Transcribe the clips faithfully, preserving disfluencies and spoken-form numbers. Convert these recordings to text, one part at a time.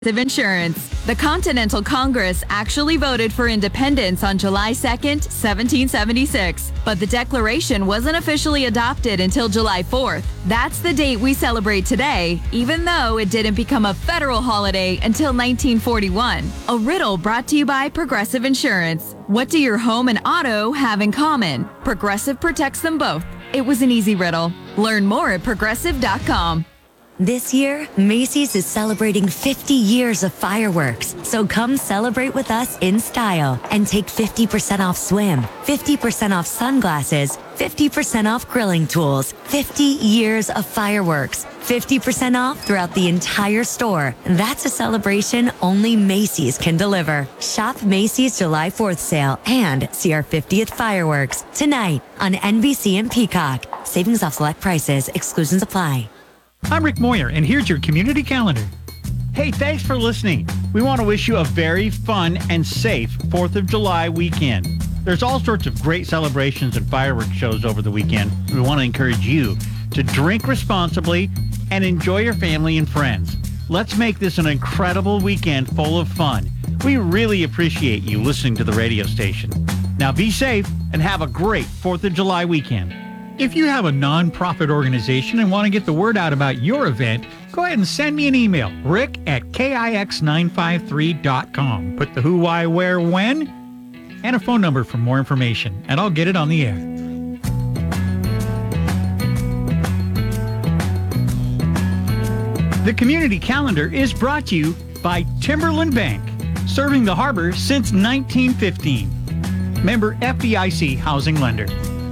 of Insurance. The Continental Congress actually voted for independence on July second, seventeen seventy-six, but the Declaration wasn't officially adopted until July fourth. That's the date we celebrate today, even though it didn't become a federal holiday until nineteen forty-one. A riddle brought to you by Progressive Insurance. What do your home and auto have in common? Progressive protects them both. It was an easy riddle. Learn more at progressive dot com. This year, Macy's is celebrating fifty years of fireworks. So come celebrate with us in style and take fifty percent off swim, fifty percent off sunglasses, fifty percent off grilling tools, fifty years of fireworks, fifty percent off throughout the entire store. That's a celebration only Macy's can deliver. Shop Macy's July fourth sale and see our fiftieth fireworks tonight on N B C and Peacock. Savings off select prices. Exclusions apply. I'm Rick Moyer, and here's your community calendar. Hey, thanks for listening. We want to wish you a very fun and safe fourth of July weekend. There's all sorts of great celebrations and fireworks shows over the weekend. We want to encourage you to drink responsibly and enjoy your family and friends. Let's make this an incredible weekend full of fun. We really appreciate you listening to the radio station. Now be safe and have a great fourth of July weekend. If you have a nonprofit organization and want to get the word out about your event, go ahead and send me an email, rick at K I X nine five three dot com. Put the who, why, where, when, and a phone number for more information, and I'll get it on the air. The Community Calendar is brought to you by Timberland Bank, serving the harbor since nineteen fifteen. Member F D I C Housing Lender.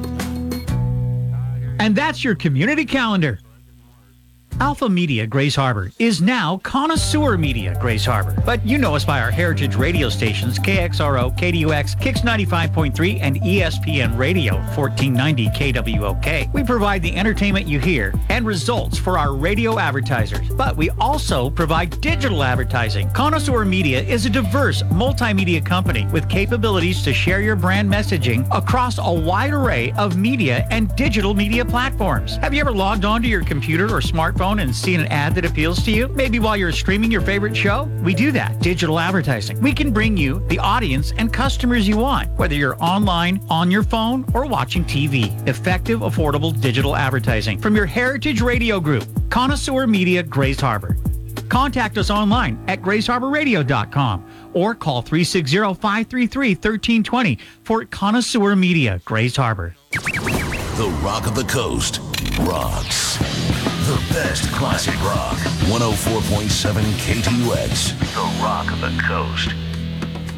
And that's your Community Calendar. Alpha Media Grace Harbor is now Connoisseur Media Grace Harbor. But you know us by our heritage radio stations, K X R O, K D U X, Kix ninety-five point three, and E S P N Radio, fourteen ninety K W O K. We provide the entertainment you hear and results for our radio advertisers. But we also provide digital advertising. Connoisseur Media is a diverse multimedia company with capabilities to share your brand messaging across a wide array of media and digital media platforms. Have you ever logged onto your computer or smartphone and seen an ad that appeals to you? Maybe while you're streaming your favorite show? We do that. Digital advertising. We can bring you the audience and customers you want, whether you're online, on your phone, or watching T V. Effective, affordable digital advertising from your heritage radio group, Connoisseur Media Grace Harbor. Contact us online at grace harbor radio dot com or call three six zero, five three three, one three two zero for Connoisseur Media Grace Harbor. The Rock of the Coast rocks. The best classic rock. one oh four point seven K T U X. The Rock of the Coast.